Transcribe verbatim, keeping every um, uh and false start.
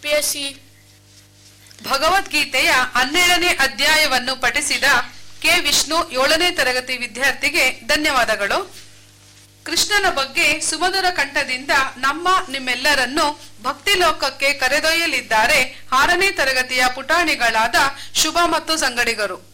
P S C. ಭಗವದ್ಗೀತೆಯ ಹನ್ನೆರಡನೇ ಅಧ್ಯಾಯವನ್ನು ಪಠಿಸಿದ ಕೆ ವಿಷ್ಣು ಏಳನೇ ತರಗತಿ ವಿದ್ಯಾರ್ಥಿಗೆ ಧನ್ಯವಾದಗಳು. ಕೃಷ್ಣನ ಬಗ್ಗೆ ಸುಮಧುರ ಕಂಠದಿಂದ ನಮ್ಮ ನಿಮ್ಮೆಲ್ಲರನ್ನು ಭಕ್ತಿ ಲೋಕಕ್ಕೆ ಕರೆದೊಯ್ಯಲಿದ್ದಾರೆ ಆರನೇ ತರಗತಿಯ ಪುಟಾಣಿಗಳಾದ ಶುಭ ಮತ್ತು ಸಂಗಡಿಗರು.